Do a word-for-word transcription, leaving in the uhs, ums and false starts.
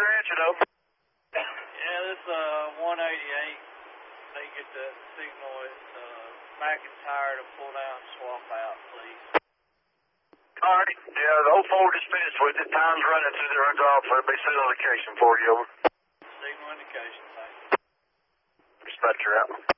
they're answering, over. Yeah, this uh one eighty-eight. They get the signal at uh, McIntyre to pull down and swap out, please. All right. Yeah, the oh four just finished with it. Time's running through the runs off. There'll be signal indication for you, over. Signal indication, thanks. Dispatcher out.